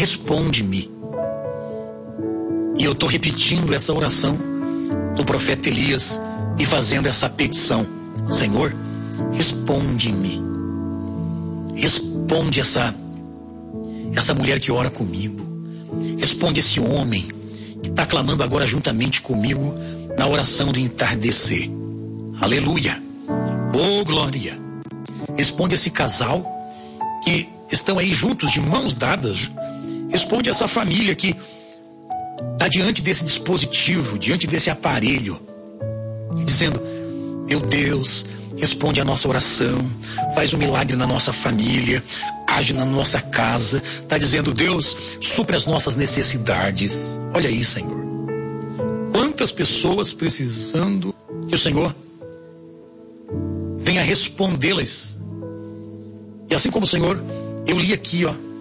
responde-me. E eu estou repetindo essa oração do profeta Elias e fazendo essa petição. Senhor, responde-me. Responde essa mulher que ora comigo. Responde esse homem que está clamando agora juntamente comigo na oração do entardecer. Aleluia. Oh, glória. Responde esse casal que estão aí juntos, de mãos dadas. Responde essa família que está diante desse dispositivo, diante desse aparelho, dizendo: meu Deus, responde a nossa oração, faz um milagre na nossa família, age na nossa casa. Está dizendo: Deus, supre as nossas necessidades. Olha aí, Senhor, quantas pessoas precisando que o Senhor venha respondê-las. E assim como o Senhor, eu li aqui,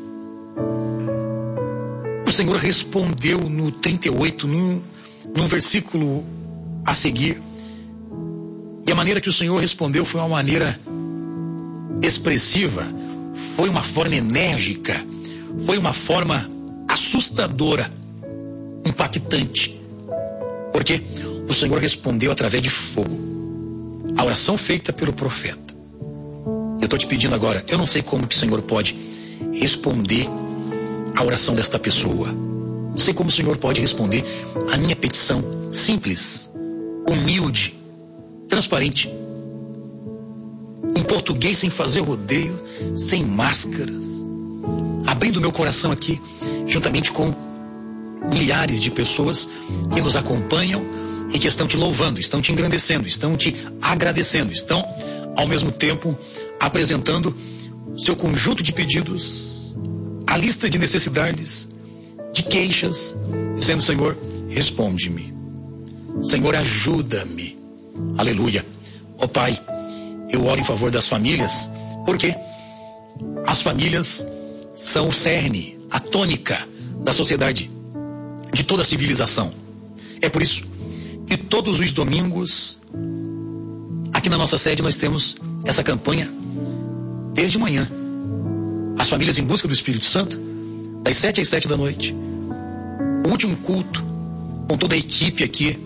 o Senhor respondeu no 38, num versículo a seguir. E a maneira que o Senhor respondeu foi uma maneira expressiva, foi uma forma enérgica, foi uma forma assustadora, impactante. Porque o Senhor respondeu através de fogo a oração feita pelo profeta. Eu estou te pedindo agora, eu não sei como que o Senhor pode responder a oração desta pessoa. Não sei como o Senhor pode responder a minha petição simples, humilde, transparente, em português, sem fazer rodeio, sem máscaras, abrindo meu coração aqui, juntamente com milhares de pessoas que nos acompanham e que estão te louvando, estão te engrandecendo, estão te agradecendo, estão ao mesmo tempo apresentando seu conjunto de pedidos, a lista de necessidades, de queixas, dizendo: Senhor, responde-me. Senhor, ajuda-me. Aleluia. Ó Pai, eu oro em favor das famílias, porque as famílias são o cerne, a tônica da sociedade, de toda a civilização. É por isso que todos os domingos, aqui na nossa sede, nós temos essa campanha desde manhã. As famílias em busca do Espírito Santo, das 7 às 7 da noite. O último culto, com toda a equipe aqui,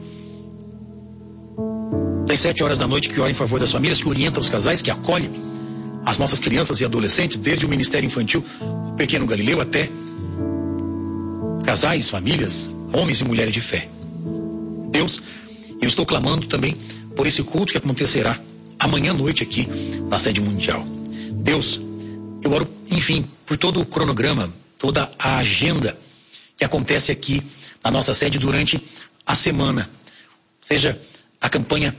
das 7 horas da noite, que ora em favor das famílias, que orienta os casais, que acolhe as nossas crianças e adolescentes, desde o Ministério Infantil, o Pequeno Galileu, até casais, famílias, homens e mulheres de fé. Deus, eu estou clamando também por esse culto que acontecerá amanhã à noite aqui na sede mundial. Deus, eu oro, enfim, por todo o cronograma, toda a agenda que acontece aqui na nossa sede durante a semana. Seja a campanha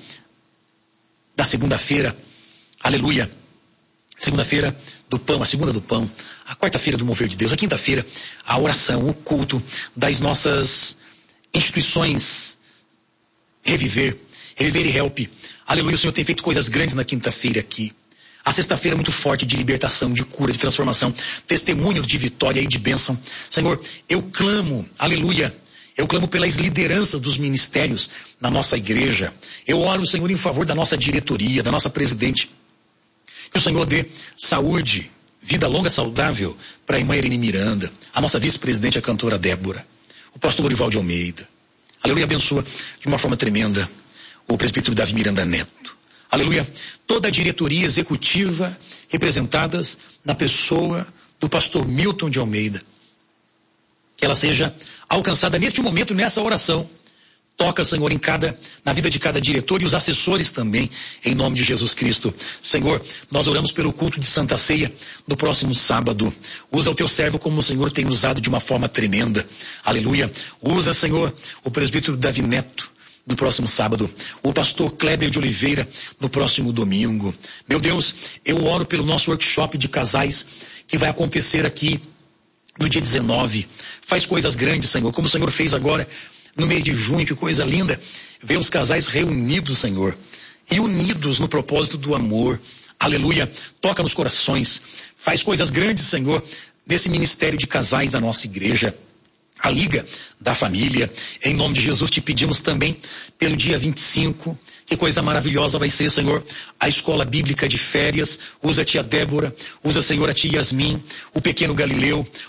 da segunda-feira, aleluia, segunda-feira do pão, a segunda do pão, a quarta-feira do mover de Deus, a quinta-feira a oração, o culto das nossas instituições Reviver e Help. Aleluia, o Senhor tem feito coisas grandes na quinta-feira aqui. A sexta-feira muito forte de libertação, de cura, de transformação, testemunhos de vitória e de bênção. Senhor, eu clamo, aleluia, eu clamo pelas lideranças dos ministérios na nossa igreja. Eu oro, Senhor, em favor da nossa diretoria, da nossa presidente. Que o Senhor dê saúde, vida longa, saudável para a irmã Irene Miranda, a nossa vice-presidente, a cantora Débora, o pastor Lorival de Almeida. Aleluia, abençoa de uma forma tremenda o presbítero Davi Miranda Neto. Aleluia, toda a diretoria executiva representadas na pessoa do pastor Milton de Almeida. Que ela seja alcançada neste momento, nessa oração. Toca, Senhor, na vida de cada diretor e os assessores também, em nome de Jesus Cristo. Senhor, nós oramos pelo culto de Santa Ceia no próximo sábado. Usa o teu servo como o Senhor tem usado de uma forma tremenda. Aleluia. Usa, Senhor, o presbítero Davi Neto no próximo sábado, o pastor Kleber de Oliveira no próximo domingo. Meu Deus, eu oro pelo nosso workshop de casais que vai acontecer aqui no dia 19. Faz coisas grandes, Senhor, como o Senhor fez agora no mês de junho. Que coisa linda ver os casais reunidos, Senhor, e unidos no propósito do amor. Aleluia, toca nos corações, faz coisas grandes, Senhor, nesse ministério de casais da nossa igreja, a Liga da Família. Em nome de Jesus te pedimos também pelo dia 25, que coisa maravilhosa vai ser, Senhor, a escola bíblica de férias. Usa a tia Débora, usa, Senhor, a tia Yasmin, o pequeno Galileu,